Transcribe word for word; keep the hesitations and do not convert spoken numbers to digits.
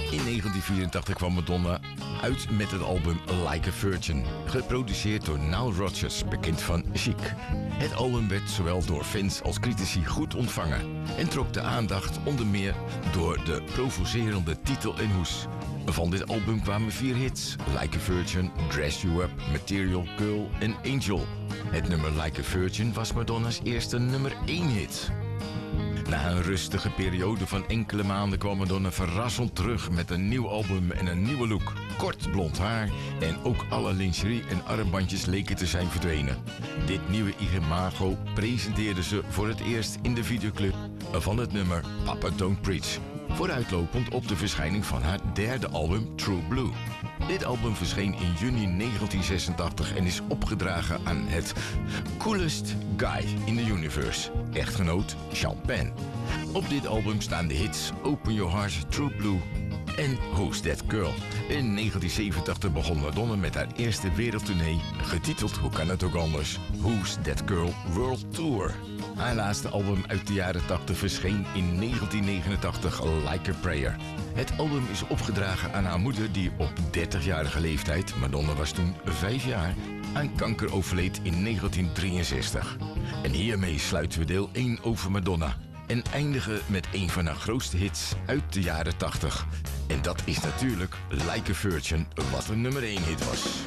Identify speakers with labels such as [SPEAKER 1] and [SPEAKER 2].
[SPEAKER 1] In negentien vierentachtig kwam Madonna uit met het album Like a Virgin, geproduceerd door Nile Rodgers, bekend van Chic. Het album werd zowel door fans als critici goed ontvangen en trok de aandacht onder meer door de provocerende titel en hoes. Van dit album kwamen vier hits: Like a Virgin, Dress You Up, Material, Girl en Angel. Het nummer Like a Virgin was Madonna's eerste nummer één hit. Na een rustige periode van enkele maanden kwam Madonna verrassend terug met een nieuw album en een nieuwe look. Kort blond haar en ook alle lingerie en armbandjes leken te zijn verdwenen. Dit nieuwe imago presenteerde ze voor het eerst in de videoclip van het nummer Papa Don't Preach, vooruitlopend op de verschijning van haar derde album True Blue. Dit album verscheen in juni negentien zesentachtig en is opgedragen aan het coolest guy in the universe, echtgenoot Sean Penn. Op dit album staan de hits Open Your Heart, True Blue en Who's That Girl. In negentien zevenentachtig begon Madonna met haar eerste wereldtournee, getiteld, hoe kan het ook anders, Who's That Girl World Tour. Haar laatste album uit de jaren tachtig verscheen in negentien negenentachtig, Like a Prayer. Het album is opgedragen aan haar moeder die op dertigjarige leeftijd, Madonna was toen vijf jaar, aan kanker overleed in negentien drieënzestig. En hiermee sluiten we deel één over Madonna en eindigen met een van haar grootste hits uit de jaren tachtig. En dat is natuurlijk Like a Virgin, wat een nummer één hit was.